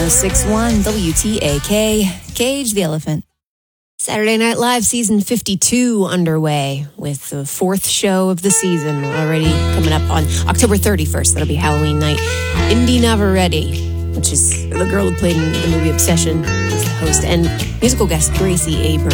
1061 WTAK, Cage the Elephant. Saturday Night Live season 52 underway with the fourth show of the season already coming up on October 31st. That'll be Halloween night. Indy Navarrete, which is the girl who played in the movie Obsession, is the host, and musical guest Gracie Abrams.